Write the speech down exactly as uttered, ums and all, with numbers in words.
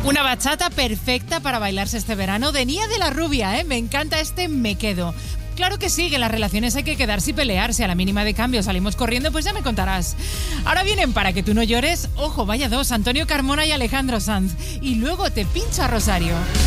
Una bachata perfecta para bailarse este verano de Nia de la Rubia, ¿eh? Me encanta este Me Quedo. Claro que sí, que en las relaciones hay que quedarse y pelearse. A la mínima de cambio salimos corriendo, pues ya me contarás. Ahora vienen Para que tú no llores. Ojo, vaya dos, Antonio Carmona y Alejandro Sanz. Y luego te pincha Rosario.